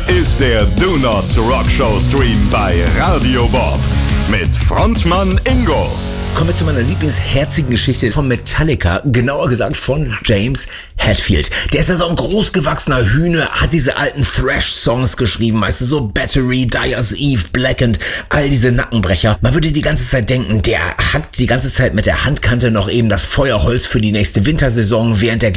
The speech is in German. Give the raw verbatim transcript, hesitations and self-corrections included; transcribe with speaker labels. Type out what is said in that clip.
Speaker 1: ist der Do Not Rock Show Stream bei Radio Bob mit Frontmann Ingo.
Speaker 2: Kommen wir zu meiner lieblingsherzigen Geschichte von Metallica, genauer gesagt von James Hetfield. Der ist ja so ein großgewachsener Hühner, hat diese alten Thrash-Songs geschrieben, weißt du, so Battery, Dyer's Eve, Blackened, all diese Nackenbrecher. Man würde die ganze Zeit denken, der hackt die ganze Zeit mit der Handkante noch eben das Feuerholz für die nächste Wintersaison, während der